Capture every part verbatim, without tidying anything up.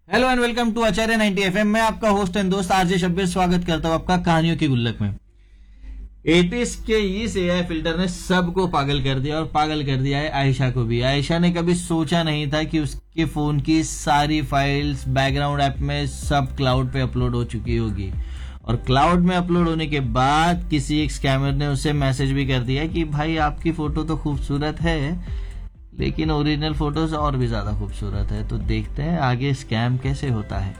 Hello and welcome to Acharya ninety FM. मैं आपका host and दोस्त आरजे शब्बीर स्वागत करता हूं आपका कहानियों की गुल्लक में। एटीज के इस एआई फिल्टर ने सबको पागल कर दिया और पागल कर दिया है आयशा को भी। आयशा ने कभी सोचा नहीं था कि उसके फोन की सारी फाइल्स बैकग्राउंड ऐप में सब क्लाउड पे अपलोड हो चुकी होगी, और क्लाउड में अपलोड होने के बाद किसी एक स्कैमर ने उसे मैसेज भी कर दिया कि भाई आपकी फोटो तो खूबसूरत है लेकिन ओरिजिनल फोटोज और भी ज्यादा खूबसूरत है। तो देखते हैं आगे स्कैम कैसे होता है।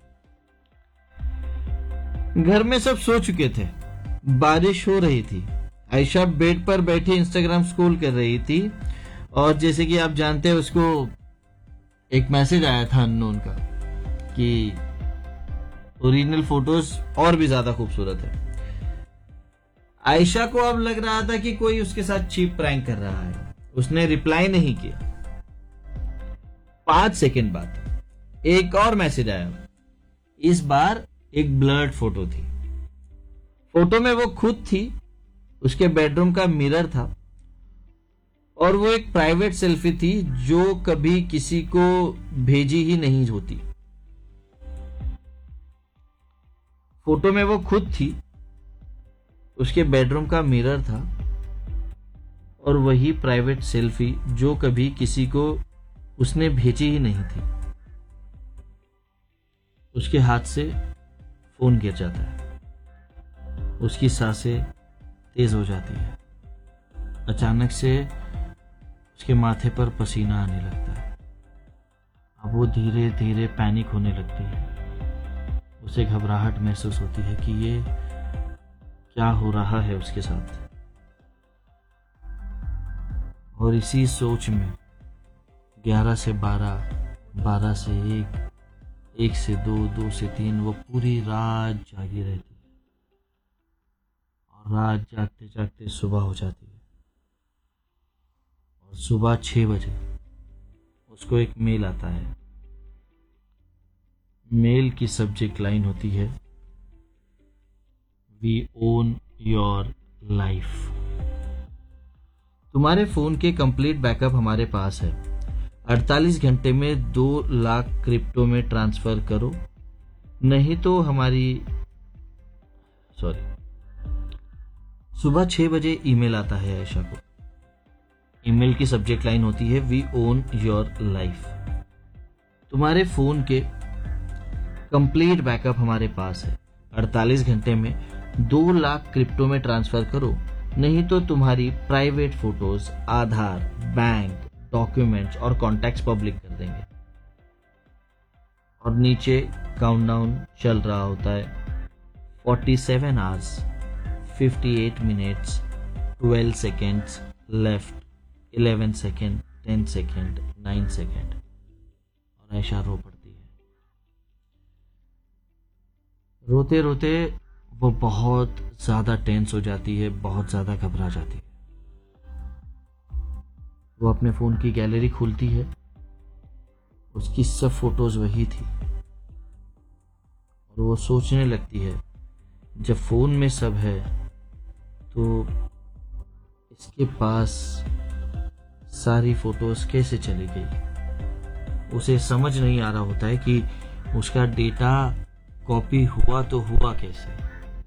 घर में सब सो चुके थे, बारिश हो रही थी। आयशा बेड पर बैठी इंस्टाग्राम स्क्रॉल कर रही थी और जैसे कि आप जानते हैं उसको एक मैसेज आया था अननोन का कि ओरिजिनल फोटोज और भी ज्यादा खूबसूरत है। आयशा को अब लग रहा था कि कोई उसके साथ चीप प्रैंक कर रहा है। उसने रिप्लाई नहीं किया। पांच सेकंड बाद एक और मैसेज आया। इस बार एक ब्लर्ड फोटो थी। फोटो में वो खुद थी, उसके बेडरूम का मिरर था और वो एक प्राइवेट सेल्फी थी जो कभी किसी को भेजी ही नहीं होती। फोटो में वो खुद थी, उसके बेडरूम का मिरर था और वही प्राइवेट सेल्फी जो कभी किसी को उसने भेजी ही नहीं थी। उसके हाथ से फोन गिर जाता है, उसकी सांसें तेज हो जाती है। अचानक से उसके माथे पर पसीना आने लगता है। अब वो धीरे धीरे पैनिक होने लगती है। उसे घबराहट महसूस होती है कि ये क्या हो रहा है उसके साथ। और इसी सोच में ग्यारह से बारह, बारह से एक, एक से दो, दो से तीन वो पूरी रात जागी रहती है और रात जागते जागते सुबह हो जाती है। और सुबह छह बजे उसको एक मेल आता है। मेल की सब्जेक्ट लाइन होती है वी ओन योर लाइफ। तुम्हारे फोन के कंप्लीट बैकअप हमारे पास है। अड़तालीस घंटे में दो लाख क्रिप्टो में ट्रांसफर करो, नहीं तो हमारी सॉरी सुबह छह बजे ईमेल आता है आयशा को। ईमेल की सब्जेक्ट लाइन होती है वी ओन योर लाइफ। तुम्हारे फोन के कंप्लीट बैकअप हमारे पास है। अड़तालीस घंटे में दो लाख क्रिप्टो में ट्रांसफर करो, नहीं तो तुम्हारी प्राइवेट फोटोज, आधार, बैंक, डॉक्यूमेंट्स और कॉन्टैक्ट्स पब्लिक कर देंगे। और नीचे काउंटडाउन चल रहा होता है। सैंतालीस आवर्स, अट्ठावन मिनट्स, बारह सेकेंड्स लेफ्ट, ग्यारह सेकेंड, दस सेकेंड, नौ सेकेंड। और आयशा रो पड़ती है। रोते रोते वो बहुत ज्यादा टेंस हो जाती है, बहुत ज्यादा घबरा जाती है। वो अपने फोन की गैलरी खोलती है, उसकी सब फोटोज वही थी और वो सोचने लगती है जब फोन में सब है तो इसके पास सारी फोटोज कैसे चली गई। उसे समझ नहीं आ रहा होता है कि उसका डेटा कॉपी हुआ तो हुआ कैसे।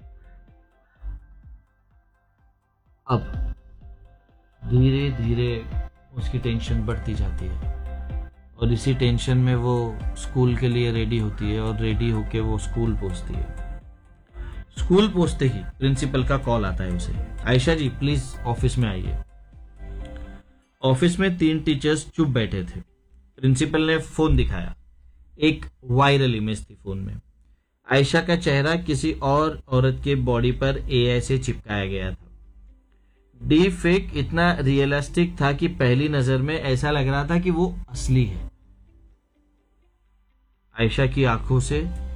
अब धीरे धीरे उसकी टेंशन बढ़ती जाती है और इसी टेंशन में वो स्कूल के लिए रेडी होती है और रेडी होके वो स्कूल पहुंचती है। स्कूल पहुंचते ही प्रिंसिपल का कॉल आता है उसे, आयशा जी प्लीज ऑफिस में आइए। ऑफिस में तीन टीचर्स चुप बैठे थे। प्रिंसिपल ने फोन दिखाया। एक वायरल इमेज थी फोन में। आयशा का चेहरा किसी और औरत के बॉडी पर एआई से चिपकाया गया था। डीप फेक इतना रियलिस्टिक था कि पहली नजर में ऐसा लग रहा था कि वो असली है। आयशा की आंखों से